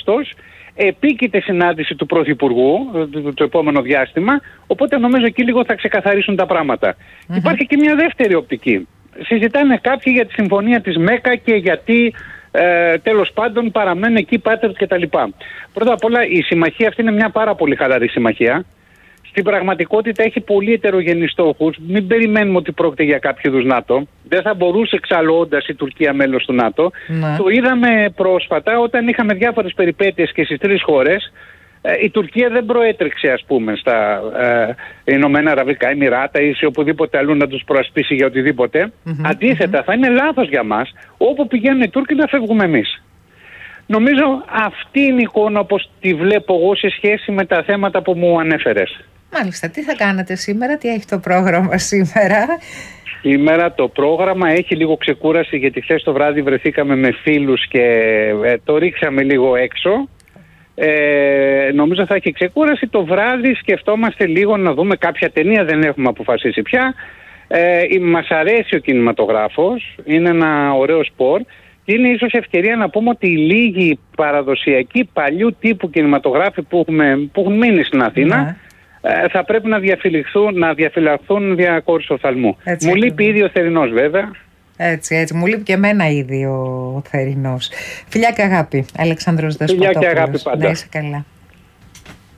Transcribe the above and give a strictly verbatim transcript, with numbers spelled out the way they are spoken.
Αύγουστος, επίκειται συνάντηση του Πρωθυπουργού το, το επόμενο διάστημα, οπότε νομίζω εκεί λίγο θα ξεκαθαρίσουν τα πράγματα. Mm-hmm. Υπάρχει και μια δεύτερη οπτική. Συζητάνε κάποιοι για τη συμφωνία της ΜΕΚΑ και γιατί ε, τέλος πάντων παραμένουν εκεί πάτερ κτλ. Πρώτα απ' όλα η συμμαχία αυτή είναι μια πάρα πολύ χαλαρή συμμαχία. Στην πραγματικότητα έχει πολύ ετερογενείς στόχους. Μην περιμένουμε ότι πρόκειται για κάποιο είδους ΝΑΤΟ. Δεν θα μπορούσε εξάλλου όντας η Τουρκία μέλος του ΝΑΤΟ. Ναι. Το είδαμε πρόσφατα όταν είχαμε διάφορες περιπέτειες και στις τρεις χώρες. Ε, η Τουρκία δεν προέτρεξε, ας πούμε, στα ε, Ηνωμένα Αραβικά Εμιράτα ή σε οπουδήποτε αλλού να τους προασπίσει για οτιδήποτε. Mm-hmm, Αντίθετα, mm-hmm. θα είναι λάθος για μας όπου πηγαίνουν οι Τούρκοι να φεύγουμε εμείς. Νομίζω αυτή είναι η εικόνα όπως τη βλέπω εγώ σε σχέση με τα θέματα που μου ανέφερες. Μάλιστα. Τι θα κάνετε σήμερα, τι έχει το πρόγραμμα σήμερα? Σήμερα το πρόγραμμα έχει λίγο ξεκούραση, γιατί χθες το βράδυ βρεθήκαμε με φίλους και ε, το ρίξαμε λίγο έξω. Ε, νομίζω θα έχει ξεκούραση. Το βράδυ σκεφτόμαστε λίγο να δούμε κάποια ταινία, δεν έχουμε αποφασίσει πια. Ε, μας αρέσει ο κινηματογράφος, είναι ένα ωραίο σπορ. Είναι ίσως ευκαιρία να πούμε ότι οι λίγοι παραδοσιακοί παλιού τύπου κινηματογράφοι που, έχουμε, που έχουν μείνει στην Αθήνα, ναι. ε, θα πρέπει να διαφυλαχθούν, να διαφυλαχθούν δια κόρης οφθαλμού. Μου λείπει ήδη ο θερινός βέβαια. Έτσι, έτσι. Μου λείπει και εμένα ήδη ο θερινός. Φιλιά και αγάπη. Αλεξάνδρος Δεσποτόπουλος. Φιλιά και αγάπη πάντα. Να είσαι καλά.